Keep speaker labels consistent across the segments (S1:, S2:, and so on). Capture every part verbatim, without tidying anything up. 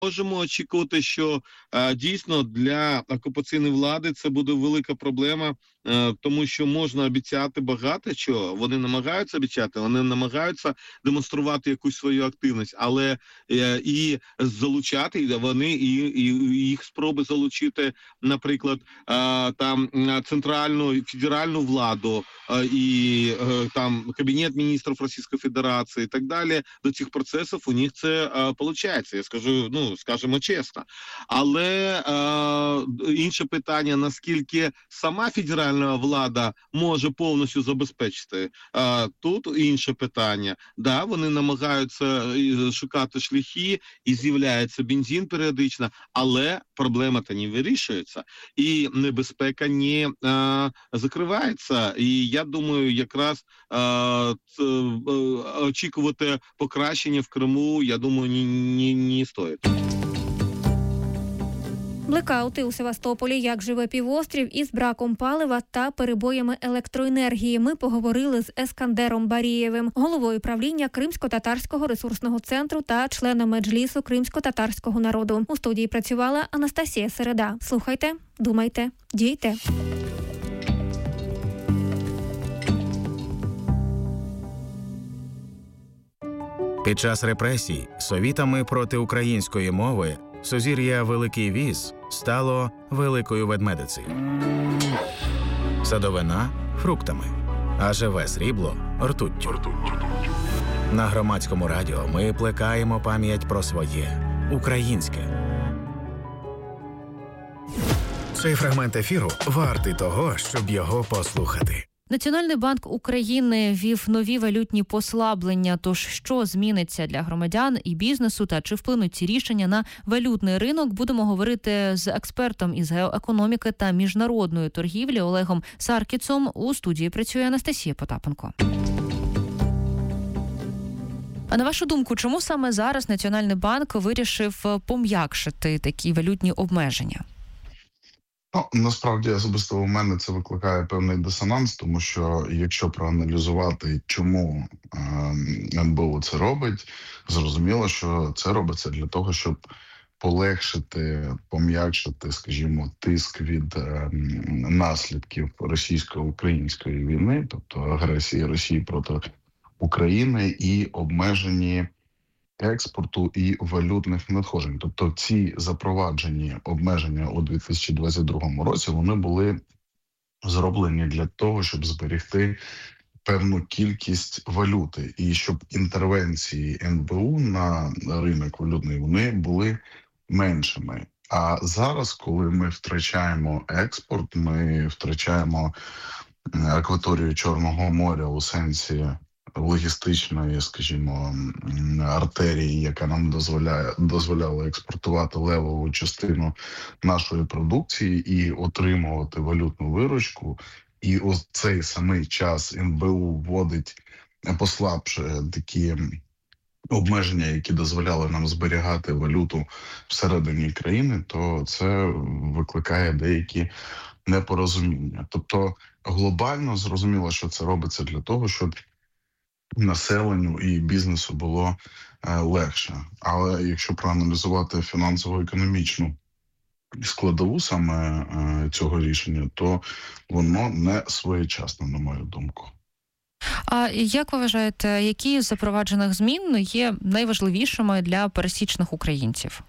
S1: можемо очікувати, що е, дійсно для окупаційної влади це буде велика проблема, е, тому що можна обіцяти багато чого. Вони намагаються обіцяти, вони намагаються демонструвати якусь свою активність, але е, і залучати вони, і, і їх спроби залучити, наприклад, е, там центральну федеральну владу е, і е, там Кабінет міністрів Російської Федерації і так далі. До цих процесів у них це е, виходить. Я скажу, ну скажімо чесно. Але е, інше питання, наскільки сама федеральна влада може повністю забезпечити. Е, тут інше питання. Да, вони намагаються шукати шляхи, і з'являється бензин періодично, але проблема та не вирішується. І небезпека не е, закривається. І я думаю, якраз е, е, очікувати покращення в Криму, я думаю, не, не, не стоїть.
S2: Блекаути у Севастополі, як живе півострів із браком палива та перебоями електроенергії. Ми поговорили з Ескандером Барієвим, головою правління Кримсько-татарського ресурсного центру та членом меджлісу кримсько-татарського народу. У студії працювала Анастасія Середа. Слухайте, думайте, дійте.
S3: Під час репресій совітами проти української мови сузір'я Великий Віз стало Великою Ведмедицею. Садовина – фруктами, а живе срібло – ртуттю. На Громадському радіо ми плекаємо пам'ять про своє – українське. Цей фрагмент ефіру вартий того, щоб його послухати.
S2: Національний банк України ввів нові валютні послаблення. Тож, що зміниться для громадян і бізнесу та чи вплинуть ці рішення на валютний ринок, будемо говорити з експертом із геоекономіки та міжнародної торгівлі Олегом Саркіцом. У студії працює Анастасія Потапенко. А на вашу думку, чому саме зараз Національний банк вирішив пом'якшити такі валютні обмеження?
S4: Ну, насправді, особисто у мене це викликає певний дисонанс, тому що якщо проаналізувати, чому е, ен бе у це робить, зрозуміло, що це робиться для того, щоб полегшити, пом'якшити, скажімо, тиск від е, наслідків російсько-української війни, тобто агресії Росії проти України і обмежені експорту і валютних надходжень. Тобто ці запроваджені обмеження у дві тисячі двадцять другому році, вони були зроблені для того, щоб зберегти певну кількість валюти і щоб інтервенції ен бе у на ринок валютний, вони були меншими. А зараз, коли ми втрачаємо експорт, ми втрачаємо акваторію Чорного моря у сенсі логістичної, скажімо, артерії, яка нам дозволяє дозволяла експортувати левову частину нашої продукції і отримувати валютну виручку. І ось цей самий час ен бе у вводить, послабшує такі обмеження, які дозволяли нам зберігати валюту всередині країни, то це викликає деякі непорозуміння. Тобто глобально зрозуміло, що це робиться для того, щоб населенню і бізнесу було е, легше. Але якщо проаналізувати фінансово-економічну складову саме е, цього рішення, то воно не своєчасне, на мою думку.
S2: А як ви вважаєте, які з запроваджених змін є найважливішими для пересічних українців?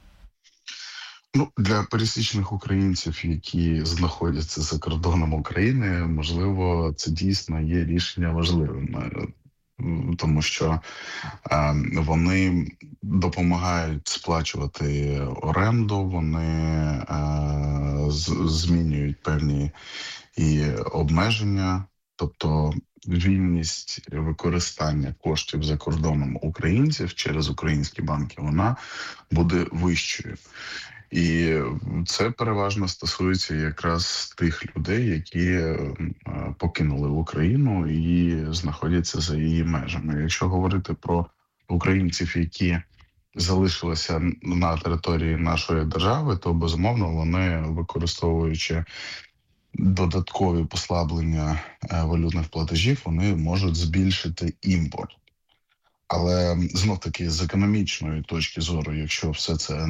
S4: Ну, для пересічних українців, які знаходяться за кордоном України, можливо, це дійсно є рішення важливими, тому що е, вони допомагають сплачувати оренду, вони е, з, змінюють певні і обмеження, тобто вільність використання коштів за кордоном українців через українські банки, вона буде вищою. І це переважно стосується якраз тих людей, які покинули Україну і знаходяться за її межами. Якщо говорити про українців, які залишилися на території нашої держави, то, безумовно, вони, використовуючи додаткові послаблення валютних платежів, вони можуть збільшити імпорт. Але, знов-таки, з економічної точки зору, якщо все це